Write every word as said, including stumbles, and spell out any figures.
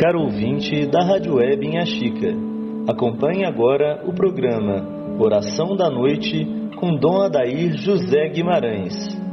Caro ouvinte da Rádio Web Inhaxica, acompanhe agora o programa Oração da Noite com Dom Adair José Guimarães.